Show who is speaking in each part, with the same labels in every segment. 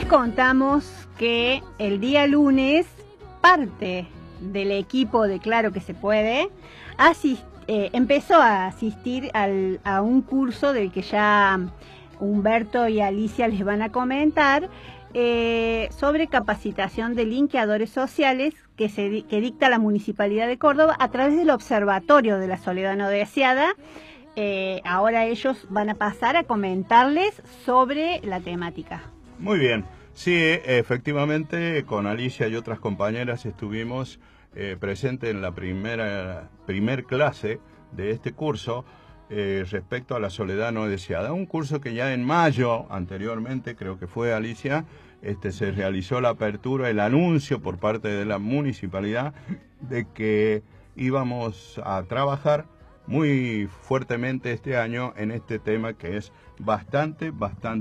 Speaker 1: contamos que el día lunes parte del equipo de Claro que se puede empezó a asistir a un curso del que ya Humberto y Alicia les van a comentar sobre capacitación de linkeadores sociales que dicta la Municipalidad de Córdoba a través del Observatorio de la Soledad No Deseada. Ahora ellos van a pasar a comentarles sobre la temática.
Speaker 2: Muy bien, sí, efectivamente con Alicia y otras compañeras estuvimos presentes en la primer clase de este curso respecto a la soledad no deseada. Un curso que ya en mayo anteriormente, creo que fue Alicia, se realizó la apertura, el anuncio por parte de la municipalidad de que íbamos a trabajar muy fuertemente este año en este tema que es bastante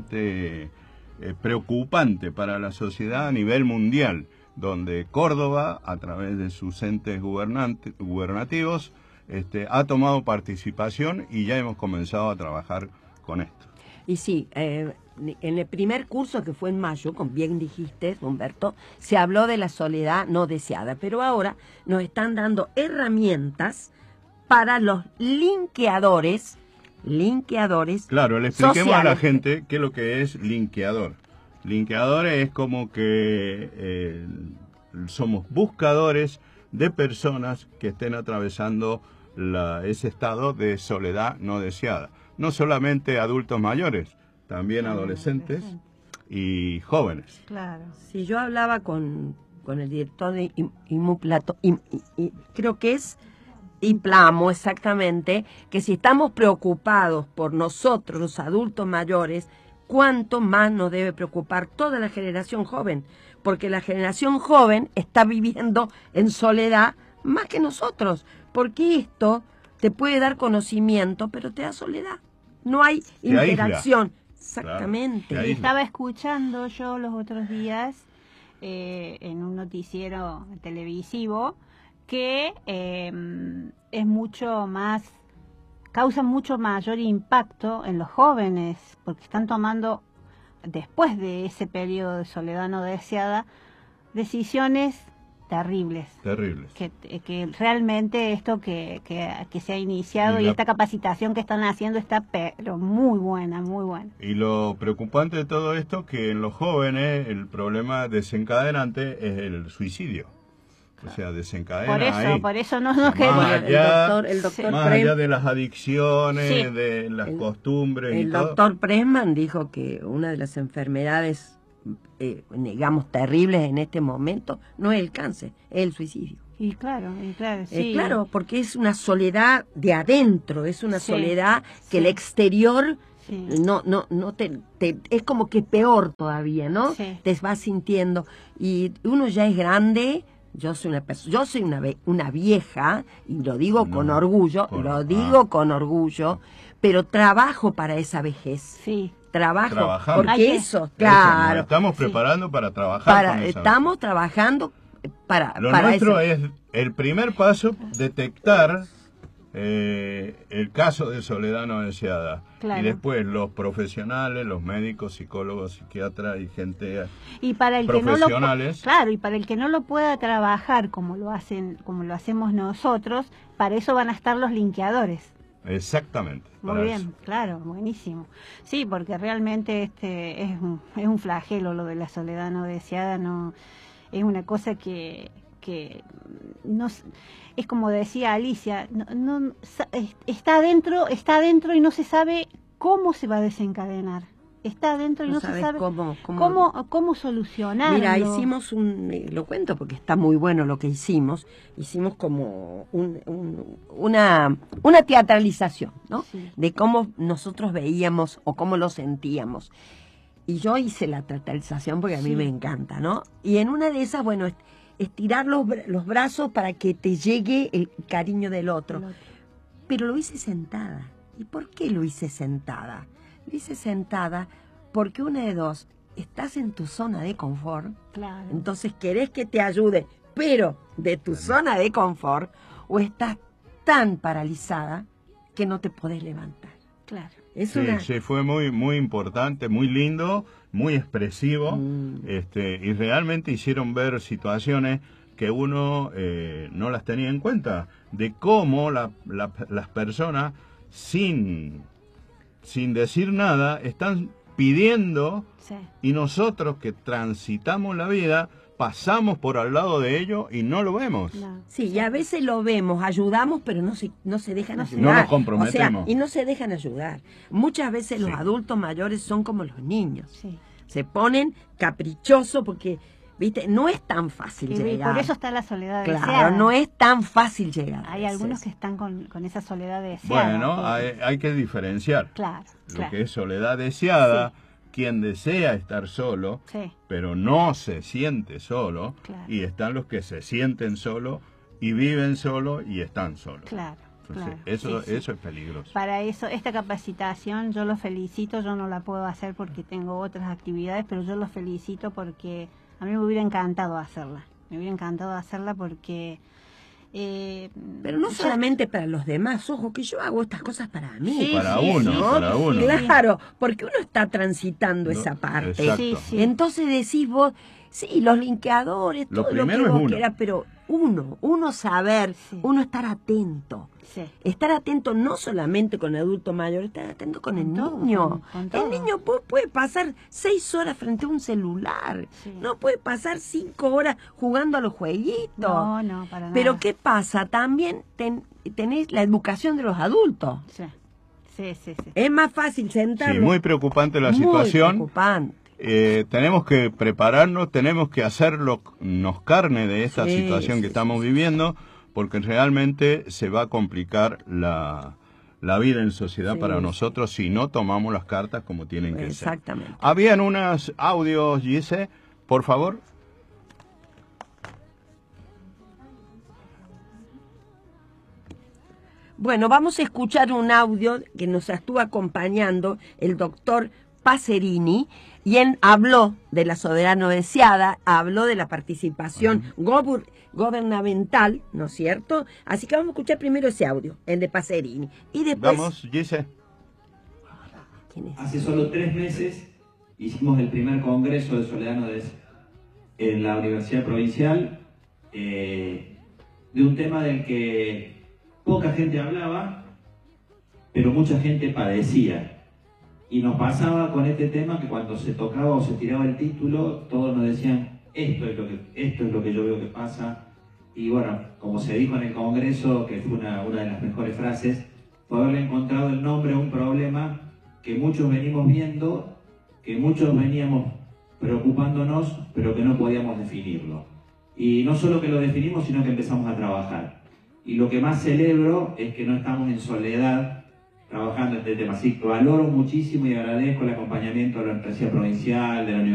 Speaker 2: preocupante para la sociedad a nivel mundial, donde Córdoba, a través de sus entes gubernativos, ha tomado participación y ya hemos comenzado a trabajar con esto.
Speaker 3: Y sí, en el primer curso que fue en mayo, como bien dijiste, Humberto, se habló de la soledad no deseada, pero ahora nos están dando herramientas para los linkeadores
Speaker 2: Claro, le expliquemos
Speaker 3: sociales.
Speaker 2: a la gente qué es lo que es linkeador. Linkeador es como que somos buscadores de personas que estén atravesando ese estado de soledad no deseada. No solamente adultos mayores, también adolescentes y jóvenes.
Speaker 1: Claro.
Speaker 3: Si yo hablaba con el director de Imuplato, creo que es Implamo exactamente, que si estamos preocupados por nosotros, los adultos mayores, cuánto más nos debe preocupar toda la generación joven, porque la generación joven está viviendo en soledad más que nosotros, porque esto te puede dar conocimiento, pero te da soledad. No hay interacción. Exactamente.
Speaker 2: Claro,
Speaker 1: estaba escuchando yo los otros días en un noticiero televisivo que es mucho más, causa mucho mayor impacto en los jóvenes, porque están tomando, después de ese periodo de soledad no deseada, decisiones terribles. Que realmente esto que se ha iniciado y esta capacitación que están haciendo está pero muy buena, muy buena.
Speaker 2: Y lo preocupante de todo esto que en los jóvenes el problema desencadenante es el suicidio. O sea, desencadena
Speaker 1: por eso no nos queremos.
Speaker 3: El doctor
Speaker 2: más allá de las adicciones, de las costumbres y todo.
Speaker 3: El doctor Pressman dijo que una de las enfermedades, digamos, terribles en este momento no es el cáncer, es el suicidio.
Speaker 1: Y claro, sí.
Speaker 3: Claro, porque es una soledad de adentro, es una soledad que el exterior no es como que peor todavía, ¿no?
Speaker 1: Sí.
Speaker 3: Te vas sintiendo y uno ya es grande. Yo soy una vieja, y lo digo con orgullo, pero trabajo para esa vejez.
Speaker 1: Sí.
Speaker 2: Trabajamos.
Speaker 3: Porque claro.
Speaker 2: Nos estamos preparando para trabajar.
Speaker 3: Estamos trabajando para
Speaker 2: nuestro es el primer paso, detectar el caso de soledad no deseada.
Speaker 1: Claro.
Speaker 2: Y después los profesionales, los médicos, psicólogos, psiquiatras y gente
Speaker 1: profesionales. Y para el que no lo pueda trabajar como lo hacemos nosotros, para eso van a estar los linkeadores.
Speaker 2: Exactamente.
Speaker 1: Muy bien, claro, buenísimo. Sí, porque realmente es un flagelo lo de la soledad no deseada, no es una cosa que no es como decía Alicia, está adentro y no se sabe cómo se va a desencadenar. Está adentro y no se sabe cómo solucionarlo.
Speaker 3: Mira, hicimos lo cuento porque está muy bueno lo que hicimos como una teatralización, ¿no? Sí. De cómo nosotros veíamos o cómo lo sentíamos. Y yo hice la teatralización porque a mí me encanta, ¿no? Y en una de esas, bueno, estirar los brazos para que te llegue el cariño del otro. Pero lo hice sentada. ¿Y por qué lo hice sentada? Lo hice sentada porque una de dos, estás en tu zona de confort, entonces querés que te ayude, pero de tu zona de confort, o estás tan paralizada que no te podés levantar.
Speaker 1: Claro.
Speaker 2: Sí, fue muy importante, muy lindo, muy expresivo, y realmente hicieron ver situaciones que uno no las tenía en cuenta, de cómo las personas sin decir nada están pidiendo, y nosotros que transitamos la vida pasamos por al lado de ellos y no lo vemos.
Speaker 3: No. Sí, y a veces lo vemos, ayudamos, pero no se dejan ayudar.
Speaker 2: No nos comprometemos.
Speaker 3: O sea, y no se dejan ayudar. Muchas veces los adultos mayores son como los niños. Sí. Se ponen caprichosos porque, viste, no es tan fácil llegar.
Speaker 1: Por eso está la soledad
Speaker 3: deseada.
Speaker 1: Claro,
Speaker 3: no es tan fácil llegar.
Speaker 1: Hay algunos que están con esa soledad deseada.
Speaker 2: Bueno, hay que diferenciar.
Speaker 1: Claro.
Speaker 2: Lo que es soledad deseada, quien desea estar solo, pero no se siente solo, y están los que se sienten solo y viven solo y están solos.
Speaker 1: Claro.
Speaker 2: Entonces, eso es peligroso.
Speaker 1: Para eso, esta capacitación yo los felicito, yo no la puedo hacer porque tengo otras actividades, pero yo los felicito porque a mí me hubiera encantado hacerla. Me hubiera encantado hacerla porque...
Speaker 3: pero no solamente para los demás, ojo, que yo hago estas cosas para mí.
Speaker 2: Para uno.
Speaker 3: Claro, porque uno está transitando esa parte. Entonces decís vos, sí, los linkeadores, todo lo que vos quieras, pero uno saber, uno estar atento. Estar atento no solamente con el adulto mayor, estar atento con el niño. El niño puede pasar 6 horas frente a un celular. No puede pasar 5 horas jugando a los jueguitos.
Speaker 1: No, para nada.
Speaker 3: Pero ¿qué pasa? También tenés la educación de los adultos.
Speaker 1: Sí.
Speaker 3: Es más fácil sentarlos.
Speaker 2: Sí, muy preocupante la situación.
Speaker 3: Muy preocupante.
Speaker 2: Tenemos que prepararnos, tenemos que hacernos carne de esta situación que estamos viviendo, porque realmente se va a complicar la vida en sociedad para nosotros si no tomamos las cartas como tienen que ser.
Speaker 3: Exactamente.
Speaker 2: Habían unos audios, Gise, por favor.
Speaker 3: Bueno, vamos a escuchar un audio que nos estuvo acompañando el doctor Pacerini, y él habló de la soberano deseada, habló de la participación gubernamental, ¿no es cierto? Así que vamos a escuchar primero ese audio, el de Pacerini. Y después...
Speaker 2: Vamos, Gise.
Speaker 4: Hace solo 3 meses hicimos el primer congreso de Soledades en la Universidad Provincial, de un tema del que poca gente hablaba, pero mucha gente padecía. Y nos pasaba con este tema que cuando se tocaba o se tiraba el título, todos nos decían, esto es lo que yo veo que pasa. Y bueno, como se dijo en el Congreso, que fue una de las mejores frases, fue haberle encontrado el nombre a un problema que muchos venimos viendo, que muchos veníamos preocupándonos, pero que no podíamos definirlo. Y no solo que lo definimos, sino que empezamos a trabajar. Y lo que más celebro es que no estamos en soledad trabajando en este tema. Así que valoro muchísimo y agradezco el acompañamiento de la Universidad Provincial, de la Universidad